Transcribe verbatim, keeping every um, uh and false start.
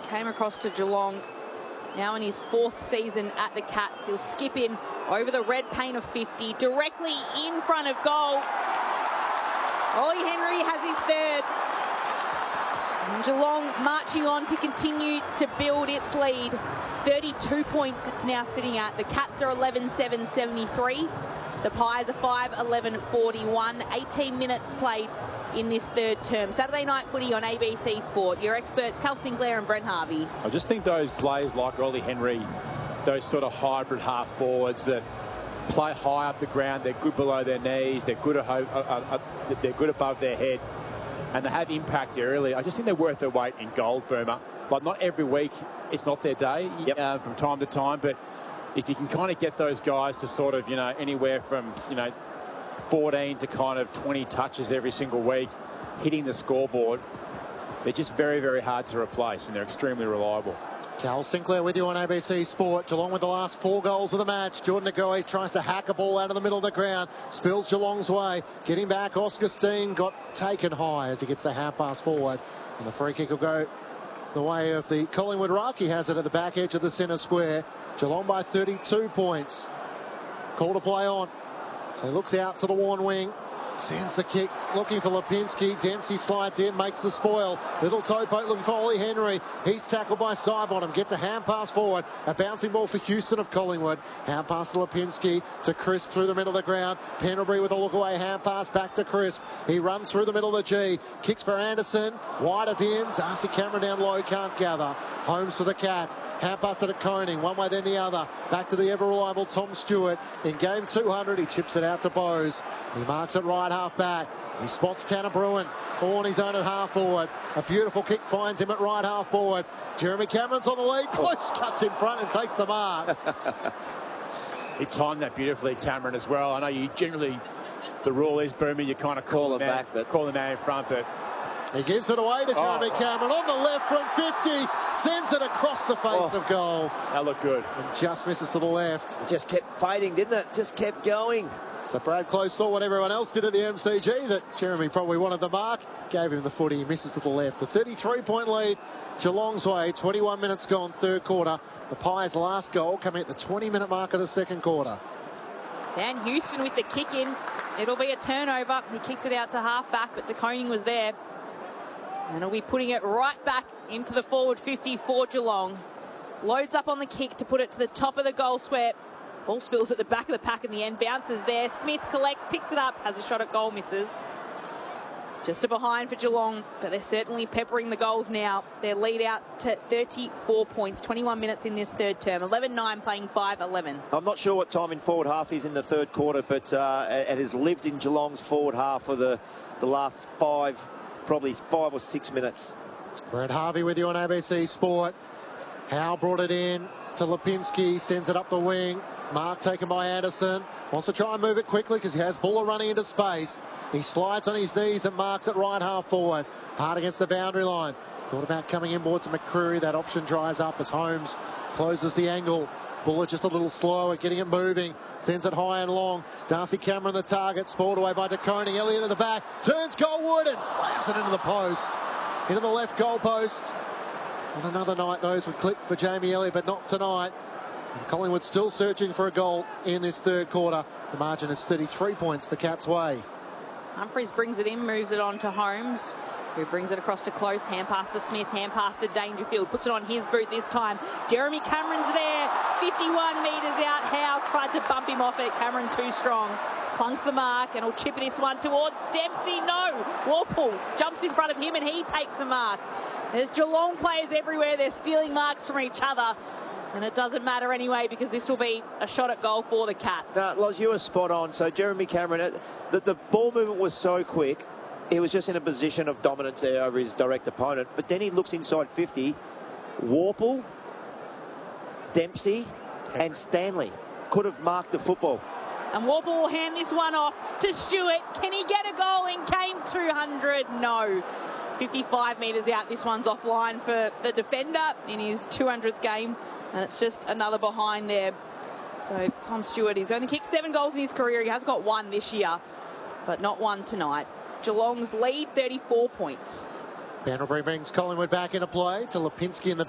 came across to Geelong. Now in his fourth season at the Cats, he'll skip in over the red paint of fifty, directly in front of goal. Ollie Henry has his third. And Geelong marching on to continue to build its lead. thirty-two points it's now sitting at. The Cats are eleven seven seventy-three. The Pies are five eleven forty-one. eighteen minutes played in this third term. Saturday night footy on A B C Sport. Your experts, Cal Sinclair and Brent Harvey. I just think those players like Ollie Henry, those sort of hybrid half forwards that play high up the ground, they're good below their knees, they're good, at, uh, uh, they're good above their head, and they have impact early. I just think they're worth their weight in gold, Boomer. Like, not every week, it's not their day yep. uh, from time to time, but if you can kind of get those guys to sort of, you know, anywhere from, you know, fourteen to kind of twenty touches every single week, hitting the scoreboard, they're just very, very hard to replace, and they're extremely reliable. Cal Sinclair with you on A B C Sport. Geelong with the last four goals of the match. Jordan Ngoe tries to hack a ball out of the middle of the ground. Spills Geelong's way. Getting back, Oscar Steen got taken high as he gets the half pass forward. And the free kick will go the way of the Collingwood ruck. He has it at the back edge of the centre square. Geelong by thirty-two points. Call to play on. So he looks out to the worn wing. Sends the kick, looking for Lipinski. Dempsey slides in, makes the spoil. Little toe poke looking for Ollie Henry. He's tackled by Sidebottom. Gets a hand pass forward. A bouncing ball for Houston of Collingwood. Hand pass to Lipinski to Crisp through the middle of the ground. Pendlebury with a look away. Hand pass back to Crisp. He runs through the middle of the G. Kicks for Anderson. Wide of him. Darcy Cameron down low. Can't gather. Holmes for the Cats. Hand pass to De Koning. One way then the other. Back to the ever-reliable Tom Stewart. In game two hundred, he chips it out to Bowes. He marks it right half back. He spots Tanner Bruin. All on his own at half forward. A beautiful kick finds him at right half forward. Jeremy Cameron's on the lead. Close cuts in front and takes the mark. He timed that beautifully, Cameron, as well. I know you generally, the rule is, Boomer, you kind of call, call him back, but call him out in front, but he gives it away to Jeremy oh. Cameron on the left from fifty, sends it across the face oh. of goal. That looked good. And just misses to the left. It just kept fading, didn't it? Just kept going. So Brad Close saw what everyone else did at the M C G, that Jeremy probably wanted the mark, gave him the footy, he misses to the left. The thirty-three point lead, Geelong's way, twenty-one minutes gone, third quarter. The Pies' last goal coming at the twenty minute mark of the second quarter. Dan Houston with the kick in. It'll be a turnover. He kicked it out to half back, but De Koning was there. And he'll be putting it right back into the forward fifty for Geelong. Loads up on the kick to put it to the top of the goal square. Ball spills at the back of the pack in the end. Bounces there. Smith collects, picks it up, has a shot at goal, misses. Just a behind for Geelong, but they're certainly peppering the goals now. Their lead out to thirty-four points, twenty-one minutes in this third term. eleven nine playing five eleven. I'm not sure what time in forward half is in the third quarter, but uh, it has lived in Geelong's forward half for the, the last five, probably five or six minutes. Brent Harvey with you on A B C Sport. Howe brought it in to Lipinski, sends it up the wing. Mark taken by Anderson. Wants to try and move it quickly because he has Buller running into space. He slides on his knees and marks it right half forward. Hard against the boundary line. Thought about coming inboard to McCreary. That option dries up as Holmes closes the angle. Buller just a little slow at getting it moving. Sends it high and long. Darcy Cameron the target. Spoiled away by De Koning. Elliott at the back. Turns goalward and slams it into the post. Into the left goal post. On another night, those would click for Jamie Elliott, but not tonight. And Collingwood still searching for a goal in this third quarter. The margin is thirty-three points the Cats' way. Humphries brings it in, moves it on to Holmes, who brings it across to Close. Hand pass to Smith, hand pass to Dangerfield. Puts it on his boot this time. Jeremy Cameron's there. fifty-one metres out. Howe tried to bump him off it. Cameron too strong. Clunks the mark and will chip this one towards Dempsey. No. Warple jumps in front of him and he takes the mark. There's Geelong players everywhere. They're stealing marks from each other. And it doesn't matter anyway because this will be a shot at goal for the Cats. No, Loz, you were spot on. So Jeremy Cameron, the, the ball movement was so quick. He was just in a position of dominance there over his direct opponent. But then he looks inside fifty. Warple, Dempsey and Stanley could have marked the football. And Warple will hand this one off to Stewart. Can he get a goal in game two hundred? No. fifty-five metres out. This one's offline for the defender in his two hundredth game. And it's just another behind there. So Tom Stewart, he's only kicked seven goals in his career. He has got one this year, but not one tonight. Geelong's lead, thirty-four points. Pendlebury brings Collingwood back into play to Lipinski in the